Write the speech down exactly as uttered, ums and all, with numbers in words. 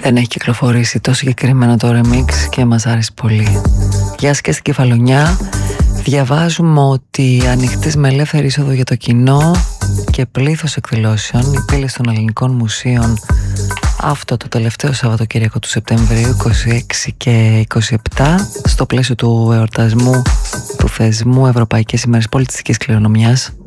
Δεν έχει κυκλοφορήσει το συγκεκριμένο το remix και μας άρεσε πολύ. Γεια σας και στην Κεφαλονιά. Διαβάζουμε ότι ανοιχτές με ελεύθερη είσοδο για το κοινό και πλήθος εκδηλώσεων οι πύλες των ελληνικών μουσείων αυτό το τελευταίο Σαββατοκύριακο του Σεπτεμβρίου είκοσι έξι και είκοσι επτά στο πλαίσιο του εορτασμού του θεσμού Ευρωπαϊκές ημέρες πολιτιστικής κληρονομιάς.